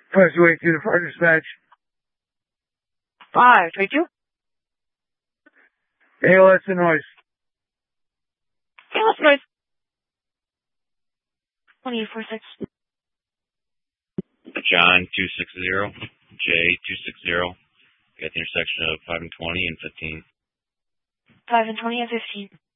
Press away to the fire dispatch. 532. ALS and noise. ALS noise. 2846. John 260, J 260. At the intersection of 5 and 20 and 15. 5 and 20 and 15.